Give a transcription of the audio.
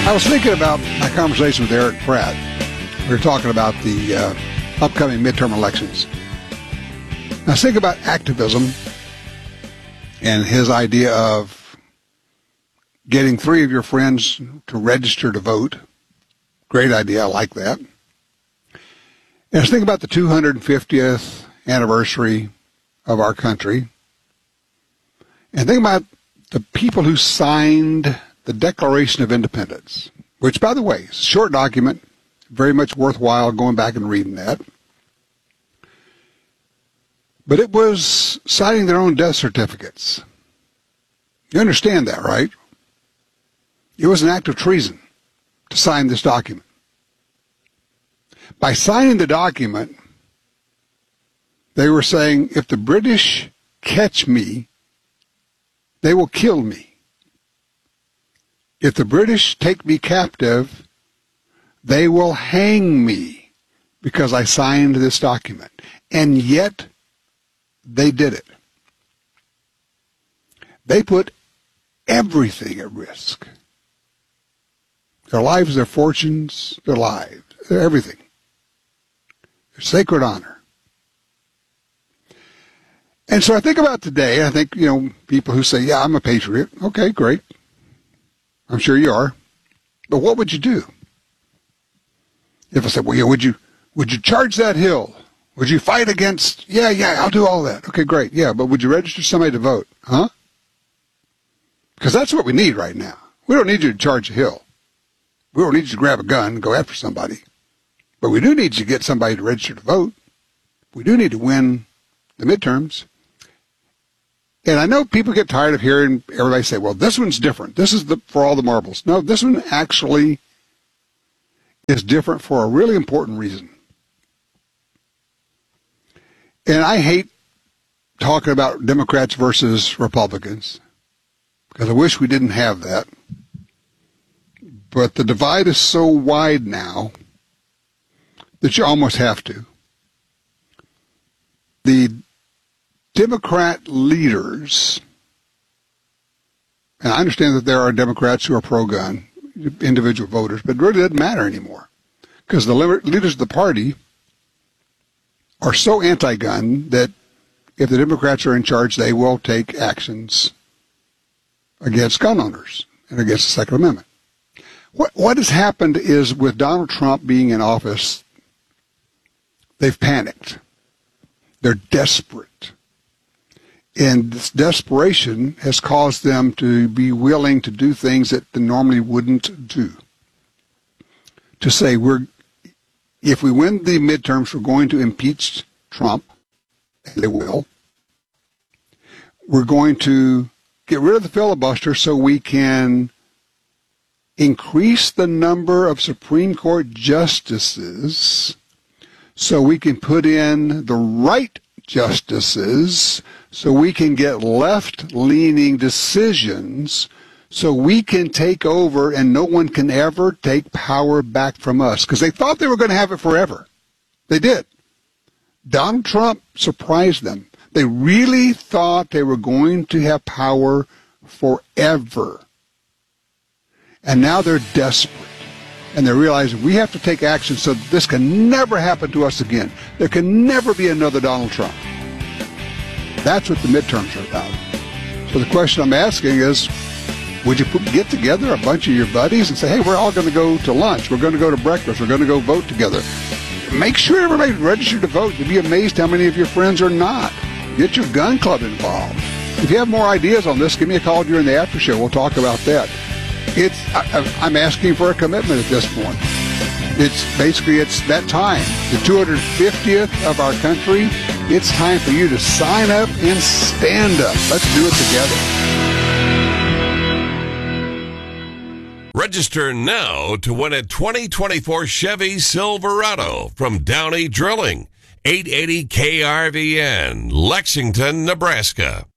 I was thinking about my conversation with Eric Pratt. We were talking about the upcoming midterm elections. I was thinking about activism and his idea of getting 3 of your friends to register to vote. Great idea. I like that. And I was thinking about the 250th anniversary of our country. And think about the people who signed the Declaration of Independence, which, by the way, is a short document, very much worthwhile going back and reading that. But it was signing their own death certificates. You understand that, right? It was an act of treason to sign this document. By signing the document, they were saying, if the British catch me, they will kill me. If the British take me captive, they will hang me because I signed this document. And yet, they did it. They put everything at risk. Their lives, their fortunes, their lives, their everything. Their sacred honor. And so I think about today, I think, people who say, yeah, I'm a patriot. Okay, great. I'm sure you are. But what would you do? If I said, well, yeah, would you charge that hill? Would you fight against, yeah, I'll do all that. Okay, great. Yeah, but would you register somebody to vote? Huh? Because that's what we need right now. We don't need you to charge a hill. We don't need you to grab a gun and go after somebody. But we do need you to get somebody to register to vote. We do need to win the midterms. And I know people get tired of hearing everybody say, well, this one's different. This is for all the marbles. No, this one actually is different for a really important reason. And I hate talking about Democrats versus Republicans because I wish we didn't have that. But the divide is so wide now that you almost have to. The Democrat leaders, and I understand that there are Democrats who are pro-gun, individual voters, but it really doesn't matter anymore because the leaders of the party are so anti-gun that if the Democrats are in charge, they will take actions against gun owners and against the Second Amendment. What has happened is with Donald Trump being in office, they've panicked. They're desperate. And this desperation has caused them to be willing to do things that they normally wouldn't do. To say, if we win the midterms, we're going to impeach Trump, and they will. We're going to get rid of the filibuster so we can increase the number of Supreme Court justices so we can put in the right justices so we can get left-leaning decisions so we can take over and no one can ever take power back from us. Because they thought they were going to have it forever. They did. Donald Trump surprised them. They really thought they were going to have power forever. And now they're desperate. And they're realizing we have to take action so that this can never happen to us again. There can never be another Donald Trump. That's what the midterms are about. So the question I'm asking is, would you get together a bunch of your buddies and say, hey, we're all going to go to lunch. We're going to go to breakfast. We're going to go vote together. Make sure everybody's registered to vote. You'd be amazed how many of your friends are not. Get your gun club involved. If you have more ideas on this, give me a call during the after show. We'll talk about that. I'm asking for a commitment at this point. It's that time. The 250th of our country. It's time for you to sign up and stand up. Let's do it together. Register now to win a 2024 Chevy Silverado from Downey Drilling, 880 KRVN, Lexington, Nebraska.